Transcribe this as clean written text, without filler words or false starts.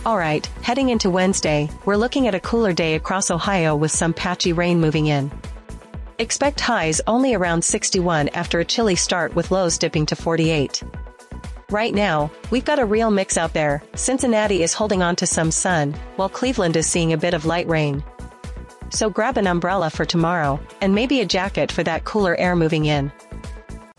Alright, heading into Wednesday, we're looking at a cooler day across Ohio with some patchy rain moving in. Expect highs only around 61 after a chilly start with lows dipping to 48. Right now, we've got a real mix out there. Cincinnati is holding on to some sun, while Cleveland is seeing a bit of light rain. So grab an umbrella for tomorrow, and maybe a jacket for that cooler air moving in.